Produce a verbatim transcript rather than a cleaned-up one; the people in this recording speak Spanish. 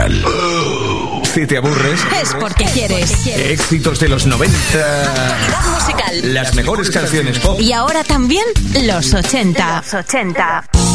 musical. Si te aburres, es porque quieres. Éxitos de los noventa. Actualidad musical. Las mejores canciones pop. Y ahora también los ochenta. Los ochenta.